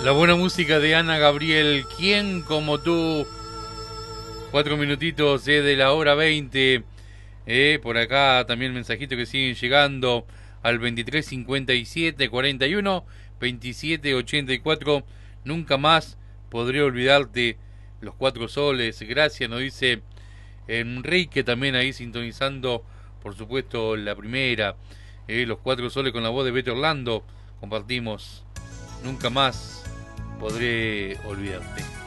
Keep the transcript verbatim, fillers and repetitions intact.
La buena música de Ana Gabriel, ¿quién como tú? Cuatro minutitos eh, de la hora veinte. Eh, por acá también mensajitos que siguen llegando al veintitrés cincuenta y siete cuarenta y uno veintisiete ochenta y cuatro. Nunca más podré olvidarte, los cuatro soles. Gracias, nos dice Enrique también ahí sintonizando, por supuesto, la primera. Eh, los cuatro soles con la voz de Beto Orlando. Compartimos. Nunca más podré olvidarte.